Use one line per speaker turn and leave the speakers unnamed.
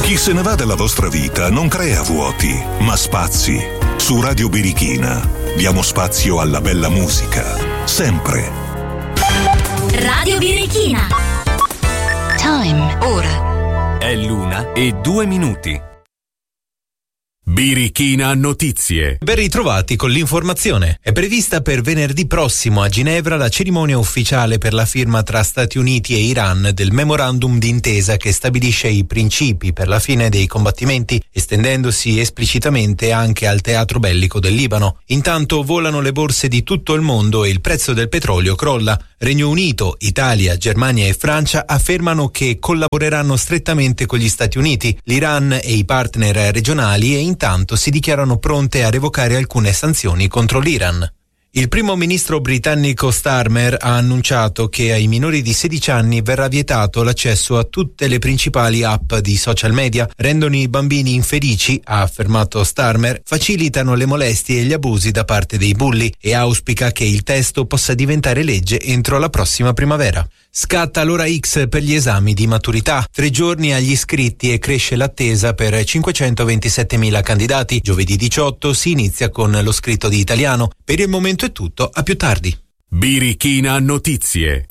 Chi se ne va dalla vostra vita non crea vuoti, ma spazi. Su Radio Birichina diamo spazio alla bella musica, sempre.
Radio Birichina.
Time, ora.
È l'1:02.
Birichina Notizie.
Ben ritrovati con l'informazione. È prevista per venerdì prossimo a Ginevra la cerimonia ufficiale per la firma tra Stati Uniti e Iran del memorandum d'intesa che stabilisce i principi per la fine dei combattimenti, estendendosi esplicitamente anche al teatro bellico del Libano. Intanto volano le borse di tutto il mondo e il prezzo del petrolio crolla. Regno Unito, Italia, Germania e Francia affermano che collaboreranno strettamente con gli Stati Uniti, l'Iran e i partner regionali e intanto si dichiarano pronte a revocare alcune sanzioni contro l'Iran. Il primo ministro britannico Starmer ha annunciato che ai minori di 16 anni verrà vietato l'accesso a tutte le principali app di social media. Rendono i bambini infelici, ha affermato Starmer, facilitano le molestie e gli abusi da parte dei bulli e auspica che il testo possa diventare legge entro la prossima primavera. Scatta l'ora X per gli esami di maturità. 3 giorni agli iscritti e cresce l'attesa per 527.000 candidati. Giovedì 18 si inizia con lo scritto di italiano. Per il momento è tutto, a più tardi.
Birichina Notizie.